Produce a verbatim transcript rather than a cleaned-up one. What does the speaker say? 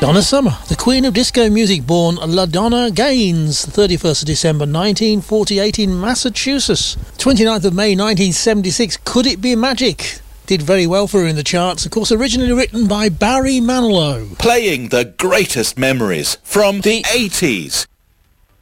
Donna Summer, the queen of disco music, born La Donna Gaines, the thirty-first of December nineteen forty-eight in Massachusetts. twenty-ninth of May nineteen seventy-six, Could It Be Magic? Did very well for her in the charts, of course originally written by Barry Manilow. Playing the greatest memories from the eighties.